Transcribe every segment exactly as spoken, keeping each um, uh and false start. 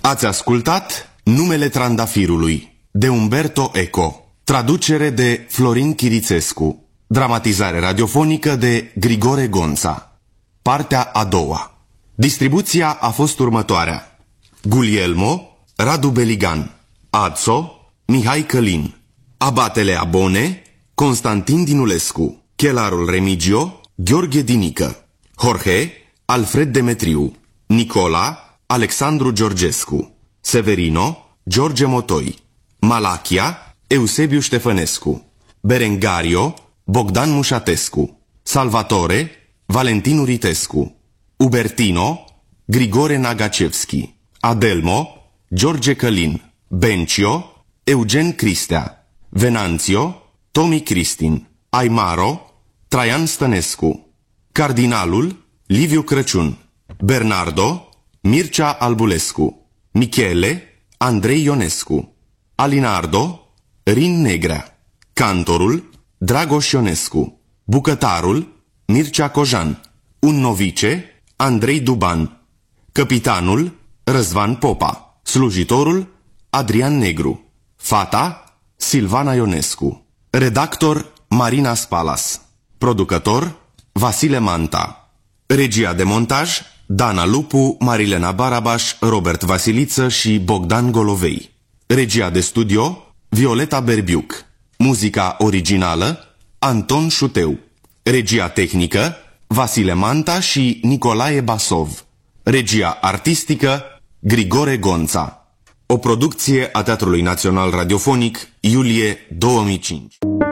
Ați ascultat Numele Trandafirului de Umberto Eco, traducere de Florin Chirițescu, dramatizare radiofonică de Grigore Gonța. Partea a doua. Distribuția a fost următoarea: Guglielmo, Radu Beligan; Adso, Mihai Călin; Abatele Abone, Constantin Dinulescu; Chelarul Remigio, Gheorghe Dinică; Jorge, Alfred Demetriu; Nicola, Alexandru Georgescu; Severino, George Motoi; Malachia, Eusebiu Ștefănescu; Berengario, Bogdan Mușatescu; Salvatore, Valentin Uritescu; Ubertino, Grigore Nagacevski; Adelmo, George Călin; Bencio, Eugen Cristea; Venanțio, Tomi Cristin; Aimaro, Traian Stănescu; Cardinalul, Liviu Crăciun; Bernardo, Mircea Albulescu; Michele, Andrei Ionescu; Alinardo, Rin Negrea; Cantorul, Dragoș Ionescu; Bucătarul, Mircea Cojan; Un novice, Andrei Duban; Căpitanul, Răzvan Popa; Slujitorul, Adrian Negru; Fata, Silvana Ionescu; Redactor, Marina Spalas; Producător, Vasile Manta; Regia de montaj, Dana Lupu, Marilena Barabaș, Robert Vasiliță și Bogdan Golovei. Regia de studio, Violeta Berbiuc. Muzica originală, Anton Șuteu. Regia tehnică, Vasile Manta și Nicolae Basov. Regia artistică, Grigore Gonța. O producție a Teatrului Național Radiofonic, iulie două mii cinci.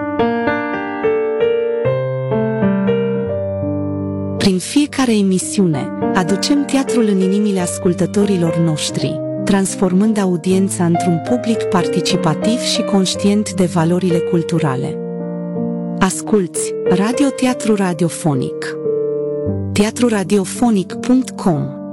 Prin fiecare emisiune, aducem teatrul în inimile ascultătorilor noștri, transformând audiența într-un public participativ și conștient de valorile culturale. Asculți Radio Teatru Radiofonic. teatru radiofonic punct com